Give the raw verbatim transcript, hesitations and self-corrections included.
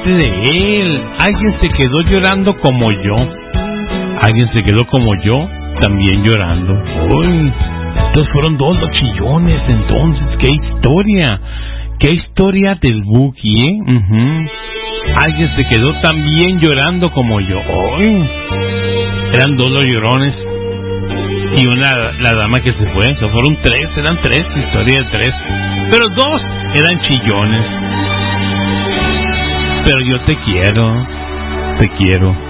aparte de él, alguien se quedó llorando como yo. Alguien se quedó como yo, también llorando. Uy, entonces fueron dos los chillones. Entonces, qué historia. Qué historia del Buki, ¿eh? Uh-huh. Alguien se quedó también llorando como yo. Uy, eran dos los llorones y una, la dama que se fue. O sea, fueron tres, eran tres, historia de tres. Pero dos eran chillones. Pero yo te quiero, te quiero.